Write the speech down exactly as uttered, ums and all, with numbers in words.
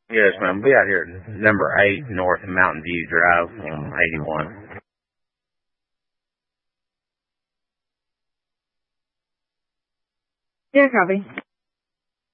Yes, ma'am. Be out here at number eight North Mountain View Drive on eighty-one. Yeah, copy.